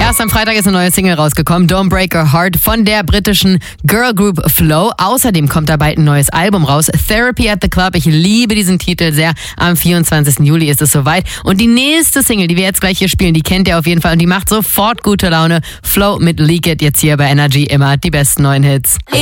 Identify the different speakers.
Speaker 1: Erst am Freitag ist eine neue Single rausgekommen, Don't Break Her Heart von der britischen Girl Group Flow. Außerdem kommt da bald ein neues Album raus, Therapy at the Club. Ich liebe diesen Titel sehr. Am 24. Juli ist es soweit. Und die nächste Single, die wir jetzt gleich hier spielen, die kennt ihr auf jeden Fall und die macht sofort gute Laune. Flow mit Leak It, jetzt hier bei Energy, immer die besten neuen Hits.